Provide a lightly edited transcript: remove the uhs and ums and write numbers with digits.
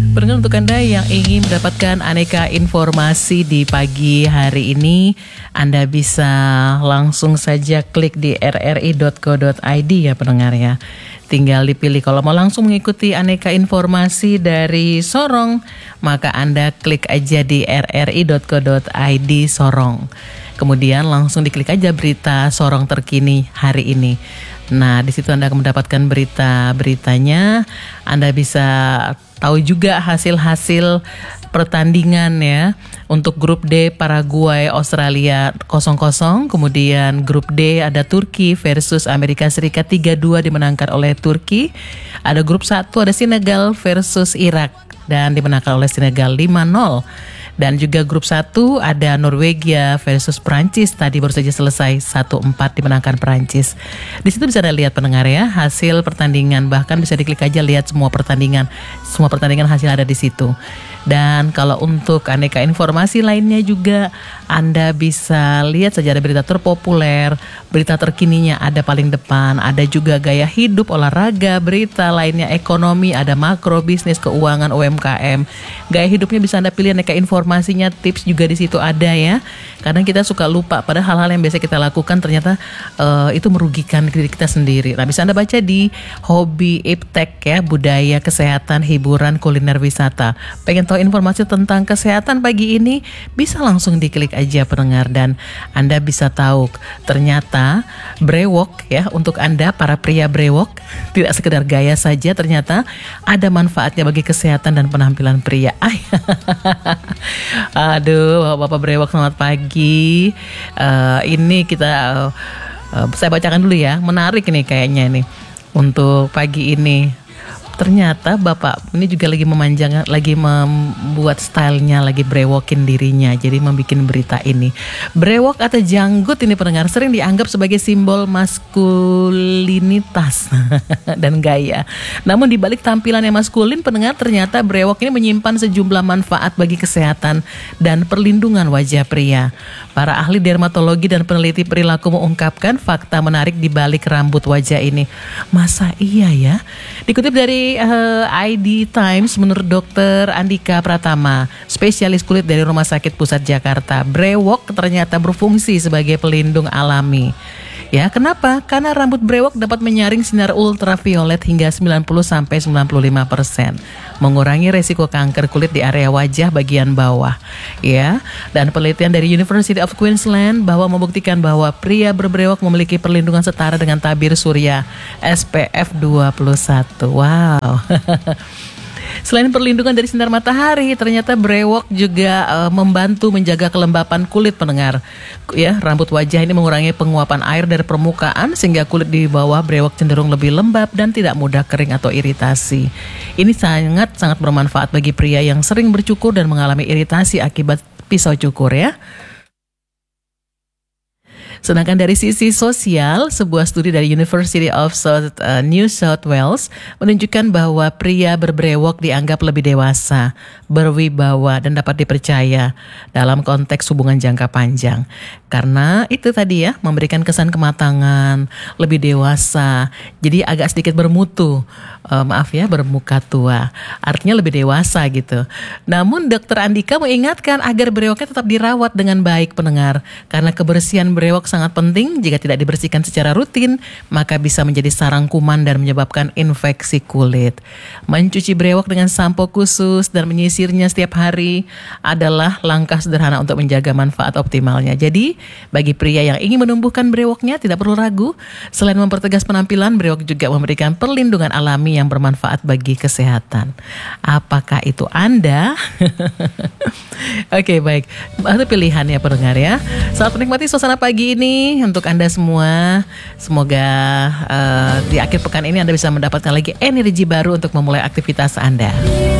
Pendengar, untuk Anda yang ingin mendapatkan aneka informasi di pagi hari ini, Anda bisa langsung saja klik di rri.co.id ya pendengar ya. Tinggal dipilih kalau mau langsung mengikuti aneka informasi dari Sorong, maka Anda klik aja di rri.co.id Sorong. Kemudian langsung diklik aja berita Sorong terkini hari ini. Nah, di situ Anda akan mendapatkan berita-beritanya. Anda bisa tahu juga hasil-hasil pertandingan ya. Untuk grup D, Paraguay Australia 0-0. Kemudian grup D ada Turki versus Amerika Serikat 3-2 dimenangkan oleh Turki. Ada grup 1 ada Senegal versus Irak dan dimenangkan oleh Senegal 5-0. Dan juga grup 1 ada Norwegia versus Prancis, tadi baru saja selesai 1-4 dimenangkan Prancis. Di situ bisa Anda lihat pendengar ya hasil pertandingan, bahkan bisa diklik aja lihat semua pertandingan hasil ada di situ. Dan kalau untuk aneka informasi lainnya juga Anda bisa lihat saja ada berita terpopuler, berita terkininya ada paling depan, ada juga gaya hidup, olahraga, berita lainnya ekonomi, ada makro, bisnis, keuangan, UMKM. Gaya hidupnya bisa Anda pilih aneka informasinya, tips juga di situ ada ya. Kadang kita suka lupa pada hal-hal yang biasa kita lakukan ternyata itu merugikan diri kita sendiri. Nah, bisa Anda baca di hobi iptek ya, budaya, kesehatan, hiburan, kuliner, wisata. Pengen tahu informasi tentang kesehatan pagi ini, bisa langsung diklik aja pendengar, dan Anda bisa tahu ternyata brewok ya, untuk Anda para pria brewok tidak sekedar gaya saja, ternyata ada manfaatnya bagi kesehatan dan penampilan pria. Aduh, Bapak brewok selamat pagi. Ini kita saya bacakan dulu ya, menarik nih kayaknya nih untuk pagi ini. Ternyata Bapak ini juga lagi membuat stylenya, lagi brewokin dirinya, jadi membuat berita ini. Brewok atau janggut ini pendengar sering dianggap sebagai simbol maskulinitas dan gaya. Namun di balik tampilan yang maskulin pendengar, ternyata brewok ini menyimpan sejumlah manfaat bagi kesehatan dan perlindungan wajah pria. Para ahli dermatologi dan peneliti perilaku mengungkapkan fakta menarik di balik rambut wajah ini. Masa iya ya? Dikutip dari ID Times, menurut Dr. Andika Pratama, spesialis kulit dari Rumah Sakit Pusat Jakarta, brewok ternyata berfungsi sebagai pelindung alami. Ya, kenapa? Karena rambut brewok dapat menyaring sinar ultraviolet hingga 90-95%, mengurangi resiko kanker kulit di area wajah bagian bawah. Ya, dan penelitian dari University of Queensland membuktikan bahwa pria berbrewok memiliki perlindungan setara dengan tabir surya SPF 21. Wow. Selain perlindungan dari sinar matahari, ternyata brewok juga membantu menjaga kelembapan kulit pendengar. Ya, rambut wajah ini mengurangi penguapan air dari permukaan sehingga kulit di bawah brewok cenderung lebih lembab dan tidak mudah kering atau iritasi. Ini sangat bermanfaat bagi pria yang sering bercukur dan mengalami iritasi akibat pisau cukur ya. Sedangkan dari sisi sosial, sebuah studi dari University of New South Wales menunjukkan bahwa pria berbrewok dianggap lebih dewasa, berwibawa, dan dapat dipercaya dalam konteks hubungan jangka panjang. Karena itu tadi ya, memberikan kesan kematangan, lebih dewasa, jadi agak sedikit bermutu, bermuka tua, artinya lebih dewasa gitu. Namun Dr. Andika mengingatkan agar brewoknya tetap dirawat dengan baik pendengar, karena kebersihan brewok sangat penting. Jika tidak dibersihkan secara rutin, maka bisa menjadi sarang kuman dan menyebabkan infeksi kulit. Mencuci brewok dengan sampo khusus dan menyisirnya setiap hari adalah langkah sederhana untuk menjaga manfaat optimalnya. Jadi, bagi pria yang ingin menumbuhkan brewoknya, tidak perlu ragu. Selain mempertegas penampilan, brewok juga memberikan perlindungan alami yang bermanfaat bagi kesehatan. Apakah itu Anda? Oke, baik. Itu pilihan ya pendengar ya. Selamat menikmati suasana pagi ini untuk Anda semua. Semoga di akhir pekan ini Anda bisa mendapatkan lagi energi baru untuk memulai aktivitas Anda.